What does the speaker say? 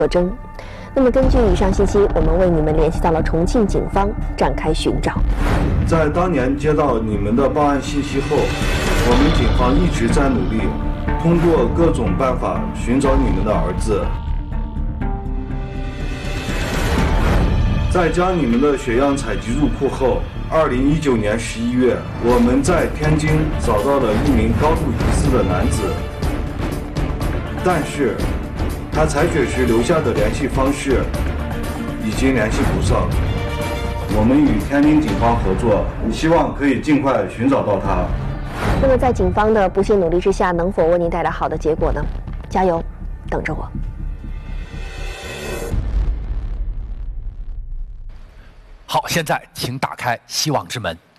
特征。那么根据以上信息，我们为你们联系到了重庆警方，展开寻找。 在当年接到你们的报案信息后，我们警方一直在努力，通过各种办法寻找你们的儿子。在将你们的血样采集入库后，2019年11月，我们在天津找到了一名高度疑似的男子，但是他采血时留下的联系方式已经联系不上。我们与天津警方合作，希望可以尽快寻找到他。 那么在警方的不懈努力之下，能否为您带来好的结果呢？加油，等着我。 好，现在请打开希望之门。